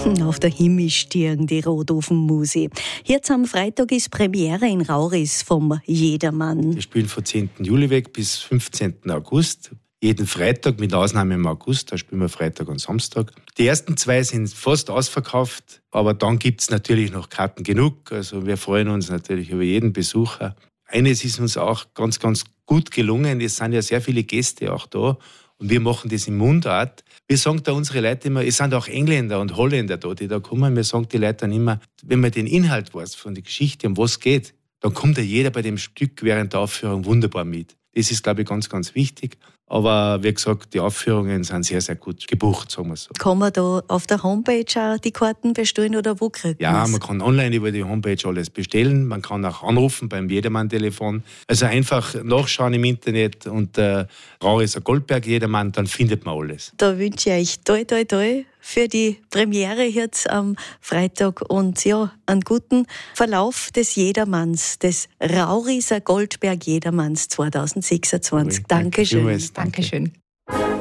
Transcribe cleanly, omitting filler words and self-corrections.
Auf der Himmelstirn, die Rotofenmusi. Jetzt am Freitag ist Premiere in Rauris vom Jedermann. Wir spielen von 10. Juli weg bis 15. August. Jeden Freitag, mit Ausnahme im August, da spielen wir Freitag und Samstag. Die ersten 2 sind fast ausverkauft, aber dann gibt es natürlich noch Karten genug. Also wir freuen uns natürlich über jeden Besucher. Eines ist uns auch ganz, ganz gut gelungen. Es sind ja sehr viele Gäste auch da und wir machen das in Mundart. Wir sagen da unsere Leute immer, es sind auch Engländer und Holländer da, die da kommen. Wir sagen die Leute dann immer, wenn man den Inhalt weiß von der Geschichte, um was es geht, dann kommt ja jeder bei dem Stück während der Aufführung wunderbar mit. Das ist, glaube ich, ganz, ganz wichtig. Aber wie gesagt, die Aufführungen sind sehr, sehr gut gebucht, sagen wir so. Kann man da auf der Homepage auch die Karten bestellen oder wo kriegt man Ja, man kann online über die Homepage alles bestellen. Man kann auch anrufen beim Jedermann-Telefon. Also einfach nachschauen im Internet und Rauris Goldberg Jedermann, dann findet man alles. Da wünsche ich euch toi, toi, toi für die Premiere jetzt am Freitag und ja, einen guten Verlauf des Jedermanns, des Rauriser Goldberg Jedermanns 2026. Dankeschön. Danke. Dankeschön.